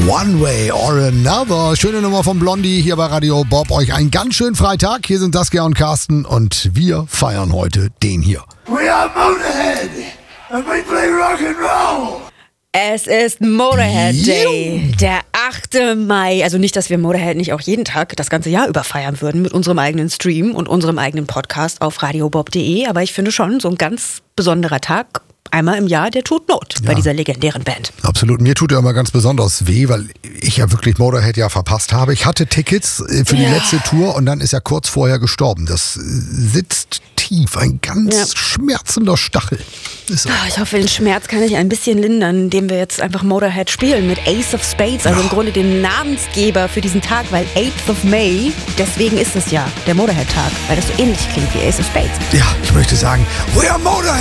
One Way or Another. Schöne Nummer von Blondie hier bei Radio Bob. Euch einen ganz schönen Freitag. Hier sind Saskia und Carsten und wir feiern heute den hier. We are Motorhead and we play rock and roll. Es ist Motorhead Day, der 8. Mai. Also nicht, dass wir Motorhead nicht auch jeden Tag das ganze Jahr über feiern würden mit unserem eigenen Stream und unserem eigenen Podcast auf radiobob.de. Aber ich finde schon, so ein ganz besonderer Tag, einmal im Jahr, der tut Not bei dieser legendären Band. Absolut. Mir tut er immer ganz besonders weh, weil ich ja wirklich Motorhead ja verpasst habe. Ich hatte Tickets für die letzte Tour und dann ist er kurz vorher gestorben. Das sitzt tief, ein ganz schmerzender Stachel. Ist so. Ich hoffe, den Schmerz kann ich ein bisschen lindern, indem wir jetzt einfach Motorhead spielen mit Ace of Spades, also im Grunde dem Namensgeber für diesen Tag, weil 8th of May, deswegen ist es ja der Motorhead-Tag, weil das so ähnlich klingt wie Ace of Spades. Ja, ich möchte sagen, we are Motorhead!